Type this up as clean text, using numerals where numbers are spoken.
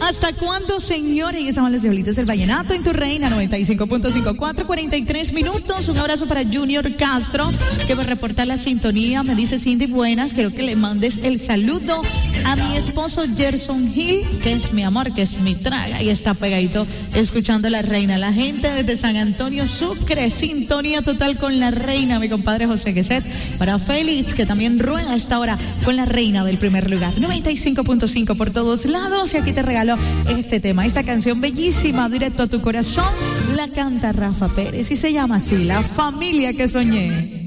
¿Hasta cuándo, señores? Y estaban los Diablitos del Vallenato en tu Reina 95.5, 4:43 minutos. Un abrazo para Junior Castro, que me reporta la sintonía. Me dice: Cindy, buenas, quiero que le mandes el saludo a mi esposo Gerson Hill, que es mi amor, que es mi traga, y está pegadito escuchando La Reina. La gente desde San Antonio Sucre, sintonía total con La Reina. Mi compadre José Gueset, para Félix, que también rueda a esta hora con La Reina del primer lugar. 95.5 por todos lados, y aquí te regalo este tema, esta canción bellísima, directo a tu corazón. La canta Rafa Pérez y se llama así: La familia que soñé.